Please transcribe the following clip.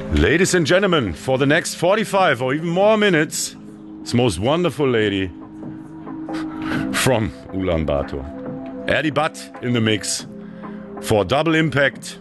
Ladies and gentlemen, for the next 45 or even more minutes, this most wonderful lady from Ulaanbaatar, Erdi Bat in the mix for Double Impact